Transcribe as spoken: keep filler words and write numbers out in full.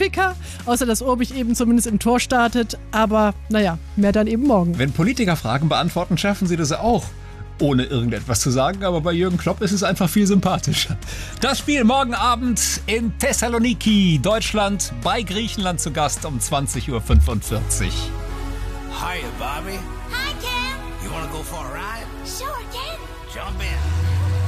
Politiker, außer dass Urbich eben zumindest im Tor startet. Aber naja, mehr dann eben morgen. Wenn Politiker Fragen beantworten, schaffen sie das auch, ohne irgendetwas zu sagen. Aber bei Jürgen Klopp ist es einfach viel sympathischer. Das Spiel morgen Abend in Thessaloniki, Deutschland, bei Griechenland zu Gast um zwanzig Uhr fünfundvierzig. Hiya, Bobby. Hi, Ken. You wanna go for a ride? Sure, Ken. Jump in.